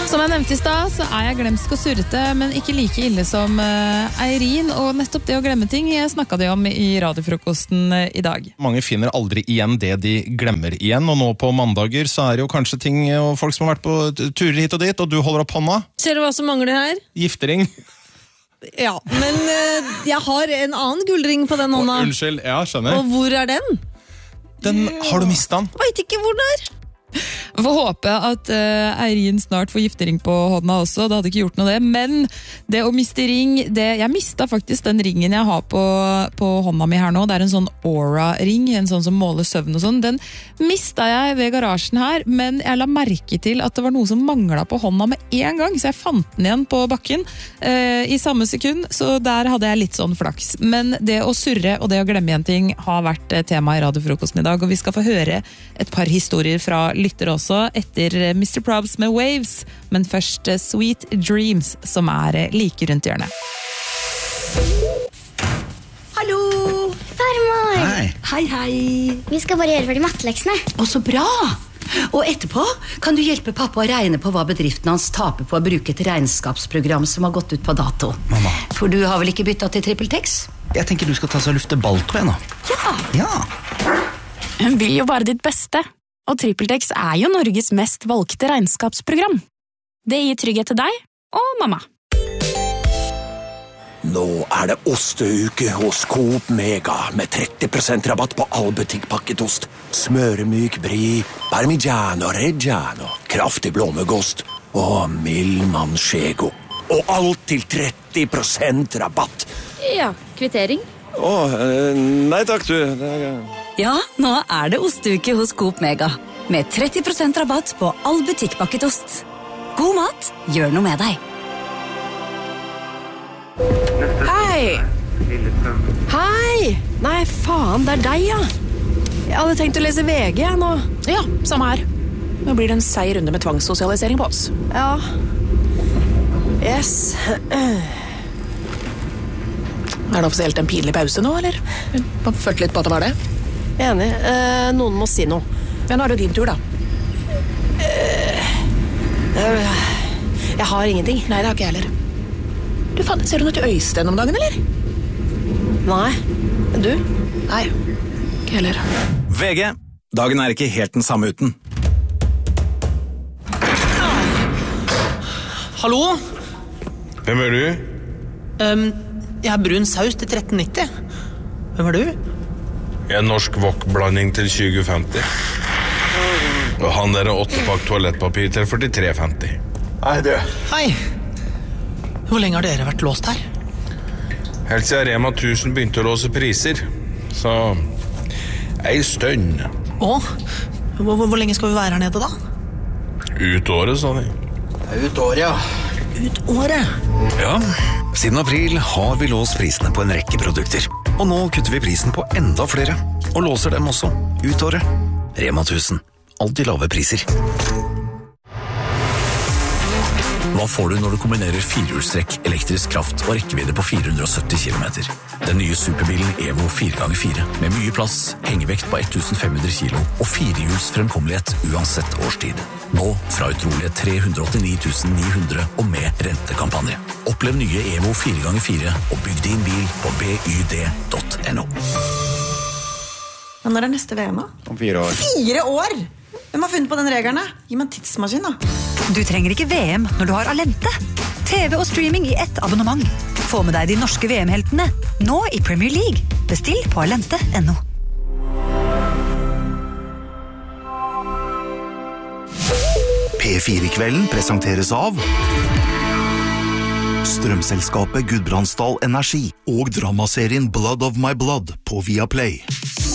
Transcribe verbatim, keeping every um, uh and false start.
Som jeg nevnte i sted, så er jeg glemsk og surrete, men ikke like ille som uh, Eirin, og nettopp det å glemme ting snakket de om i radiofrokosten uh, i dag. Mange finner aldri igjen det de glemmer igjen, og nå på mandager så er det jo kanskje ting og folk som har vært på turer hit og dit, og du holder opp hånda. Ser du hva som mangler her? Giftering. Ja, men uh, jeg har en annen gullring på den hånda. Oh, unnskyld, ja, skjønner. Og hvor er den? Den, har du mistet den? Vet ikke hvor den er. Får håpe at uh, Eirin snart får giftering på hånda også, det hadde ikke gjort noe det, men det å miste ring, det, jeg mistet faktisk den ringen jeg har på, på hånda mi her nå, det er en sånn Aura-ring, en sånn som måler søvn og sånn, den mistet jeg ved garasjen her, men jeg la merke til at det var noe som manglet på hånda med en gang, så jeg fant den igjen på bakken uh, i samme sekund, så der hadde jeg litt sånn flaks, men det å surre og det å glemme igjen ting har vært tema i radiofrokosten i dag, og vi skal få høre et par historier fra lytter også etter mister Probs med Waves, men først Sweet Dreams, som er like rundt hjørnet. Hallo! Farmor! Hei! Hei, hei! Vi skal bare gjøre ferdig matteleksene. Å, så bra! Og etterpå kan du hjelpe pappa å regne på hva bedriften hans taper på å bruke et regnskapsprogram som har gått ut på dato. Mamma. For du har vel ikke byttet til TrippelTex? Jeg tenker du skal ta seg og lufte balltro igjen nå. Ja! Ja! Hun vil jo bare ditt beste. Og TrippelTex er jo Norges mest valgte regnskapsprogram. Det gir trygghet til deg og mamma. Nå er det osteuke hos Coop Mega med tretti prosent rabatt på all butikkpakket ost. Smøremyk brie, parmigiano reggiano, kraftig blåmuggost og mild manchego. Og alt til tretti prosent rabatt. Ja, kvittering. Åh, nei takk du. Det er... Ja, nå er det osteuke hos Coop Mega, med tretti prosent rabatt på all butikkpakket ost. God mat, gjør noe med deg. Hei! Hei! Nei, faen, det er deg, ja. Jeg hadde tenkt å lese V G, jeg, nå. Ja, samme her. Nå blir det en seig runde med tvangssosialisering på oss. Ja. Yes. Er det offisielt en pinlig pause nå, eller? Man følte litt på at det var det. Enig. Eh, noen må si noe. Ja, nå er det din tur, da. Eh, jeg har ingenting. Nei, det har ikke jeg heller. Du, faen, ser du noe til Øystein om dagen, eller? Nei. Du? Nei, ikke heller. V G. Dagen er ikke helt den samme uten. Hallo? Hvem er du? Um, jeg har brun saus til tretten nitti. Hvem er du? Jeg er norsk wok-blanding til tjue femti. Og han der er åttepakk toalettpapir til førtitre femti. Hei, du. Hei. Hvor lenge har dere vært låst her? Helt siden Rema tusen begynte å låse priser. Så ei stønn. Å? Hvor, hvor lenge skal vi være her nede da? Ut året, sa de. Ut året, ja. Ut året? Ja, siden april har vi låst prisene på en rekke produkter. Og nå kutter vi prisen på enda flere, og låser dem også, ut året. Rema tusen, alltid lave priser. Hva får du når du kombinerer firehjulstrekk, elektrisk kraft og rekkevidde på fire hundre og sytti kilometer? Den nye superbilen Evo fire ganger fire, med mye plass, hengevekt på femten hundre kilo og firehjuls fremkommelighet uansett årstid. Nå fra utrolige tre hundre og åttini tusen ni hundre og med rentekampanje. Opplev nye Evo fire ganger fire og bygg din bil på byd punktum no. Når er neste V M? Om fire år. Fire år? Hvem har funnet på den regelen? Gi meg en tidsmaskin da. Du trenger ikke V M når du har Alente. T V og streaming i ett abonnement. Få med deg de norske V M-heltene, nå i Premier League. Bestill på alente punktum no. P fire-kvelden presenteres av Strømselskapet Gudbrandsdal Energi og dramaserien Blood of My Blood på Viaplay.